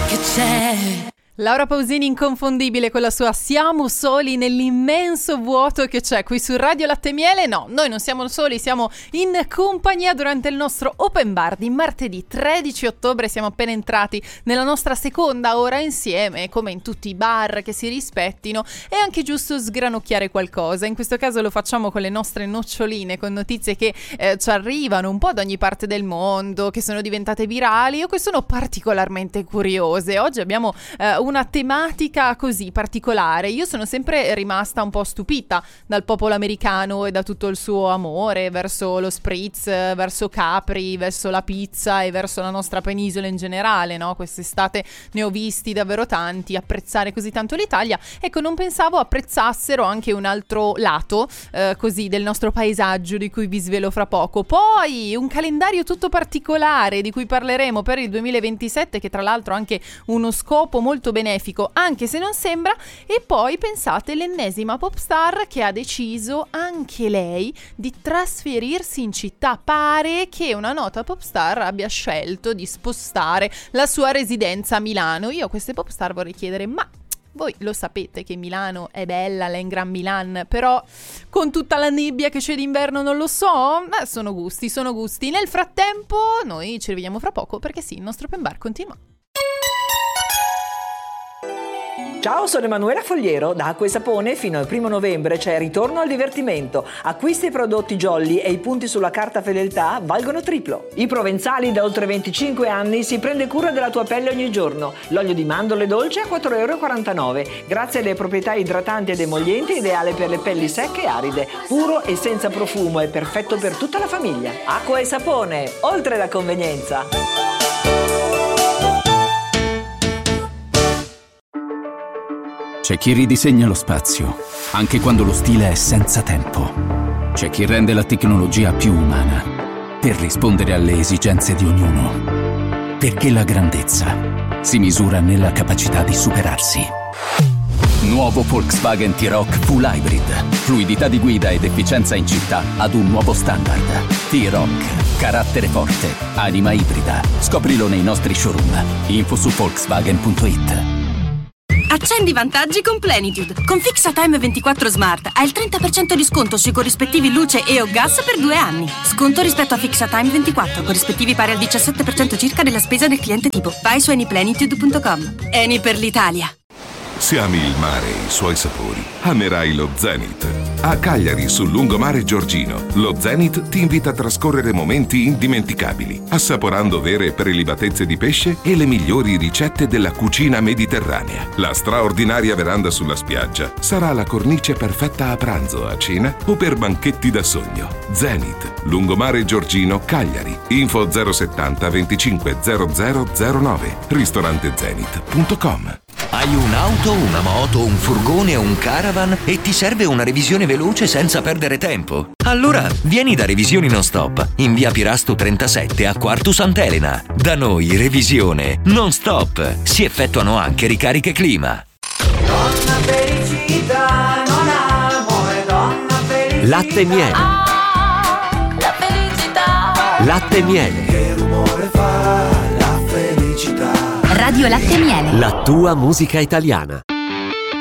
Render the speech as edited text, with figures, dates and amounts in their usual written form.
che c'è. Laura Pausini inconfondibile con la sua Siamo soli nell'immenso vuoto che c'è qui su Radio Latte e Miele. No, noi non siamo soli, siamo in compagnia durante il nostro open bar di martedì 13 ottobre. Siamo appena entrati nella nostra seconda ora insieme, come in tutti i bar che si rispettino. È anche giusto sgranocchiare qualcosa. In questo caso lo facciamo con le nostre noccioline, con notizie che ci arrivano un po' da ogni parte del mondo, che sono diventate virali o che sono particolarmente curiose. Oggi abbiamo una tematica così particolare. Io sono sempre rimasta un po' stupita dal popolo americano e da tutto il suo amore verso lo spritz, verso Capri, verso la pizza e verso la nostra penisola in generale, no? Quest'estate ne ho visti davvero tanti apprezzare così tanto l'Italia. Ecco, non pensavo apprezzassero anche un altro lato così del nostro paesaggio, di cui vi svelo fra poco. Poi un calendario tutto particolare di cui parleremo per il 2027, che tra l'altro ha anche uno scopo molto benefico, anche se non sembra. E poi pensate, l'ennesima popstar che ha deciso anche lei di trasferirsi in città. Pare che una nota popstar abbia scelto di spostare la sua residenza a Milano. Io a queste popstar vorrei chiedere: ma voi lo sapete che Milano è bella, la in Gran Milan, però con tutta la nebbia che c'è d'inverno non lo so? Sono gusti, sono gusti. Nel frattempo noi ci rivediamo fra poco, perché sì, il nostro open bar continua. Ciao, sono Emanuela Fogliero. Da Acqua e Sapone fino al 1 novembre c'è Ritorno al divertimento. Acquisti i prodotti Jolly e i punti sulla carta fedeltà valgono triplo. I Provenzali da oltre 25 anni si prende cura della tua pelle ogni giorno. L'olio di mandorle dolce a 4,49 €. Grazie alle proprietà idratanti ed emollienti, ideale per le pelli secche e aride. Puro e senza profumo, è perfetto per tutta la famiglia. Acqua e Sapone, oltre la convenienza. C'è chi ridisegna lo spazio, anche quando lo stile è senza tempo. C'è chi rende la tecnologia più umana, per rispondere alle esigenze di ognuno. Perché la grandezza si misura nella capacità di superarsi. Nuovo Volkswagen T-Roc Full Hybrid. Fluidità di guida ed efficienza in città ad un nuovo standard. T-Roc. Carattere forte. Anima ibrida. Scoprilo nei nostri showroom. Info su Volkswagen.it. Accendi i vantaggi con Plenitude. Con Fixatime 24 Smart hai il 30% di sconto sui corrispettivi luce e o gas per 2 anni. Sconto rispetto a Fixatime 24, corrispettivi pari al 17% circa della spesa del cliente tipo. Vai su anyplenitude.com. Eni per l'Italia. Se ami il mare e i suoi sapori, amerai lo Zenith. A Cagliari, sul lungomare Giorgino, lo Zenith ti invita a trascorrere momenti indimenticabili, assaporando vere prelibatezze di pesce e le migliori ricette della cucina mediterranea. La straordinaria veranda sulla spiaggia sarà la cornice perfetta a pranzo, a cena o per banchetti da sogno. Zenith, lungomare Giorgino, Cagliari. Info 070 25 0009. ristorantezenith.com. Hai un'auto, una moto, un furgone o un caravan e ti serve una revisione veloce senza perdere tempo? Allora vieni da Revisioni Non Stop in via Pirasto 37 a Quartu Sant'Elena. Da noi revisione non stop. Si effettuano anche ricariche clima. Donna felicità, non amore, donna felicità. Latte e miele. La felicità. Latte e miele. Che rumore fa la felicità? Radio Latte e Miele. La tua musica italiana.